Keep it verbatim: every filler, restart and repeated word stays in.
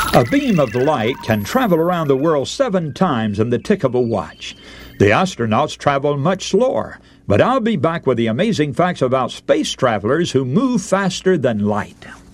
A beam of light can travel around the world seven times in the tick of a watch. The astronauts travel much slower, but I'll be back with the amazing facts about space travelers who move faster than light.